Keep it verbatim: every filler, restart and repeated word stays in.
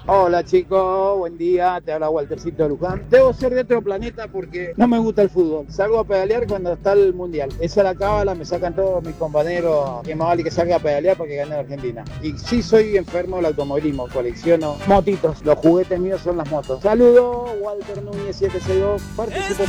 Hola chicos, buen día, te habla Waltercito de Luján. Debo ser de otro planeta porque no me gusta el fútbol. Salgo a pedalear cuando está el mundial. Esa es la cábala, me sacan todos mis compañeros que más vale que salga a pedalear porque gane Argentina. Y sí soy enfermo del automovilismo, colecciono motitos. Los juguetes míos son las motos. Saludos, Walter Núñez siete seis dos, participo